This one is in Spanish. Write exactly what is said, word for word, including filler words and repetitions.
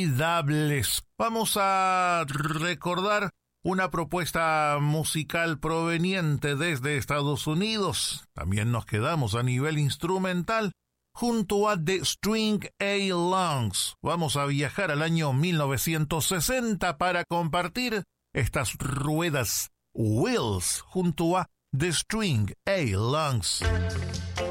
Dables. Vamos a recordar una propuesta musical proveniente desde Estados Unidos. También nos quedamos a nivel instrumental junto a The String A-Longs. Vamos a viajar al año mil novecientos sesenta para compartir estas ruedas Wheels junto a The String A-Longs.